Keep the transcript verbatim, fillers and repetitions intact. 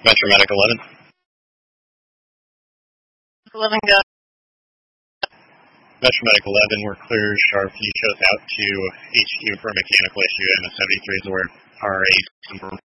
Metro Medic eleven. eleven go. Metro Medic eleven, we're clear. Sharp, you chose out to H Q for a mechanical issue, and a seventy-three is where R A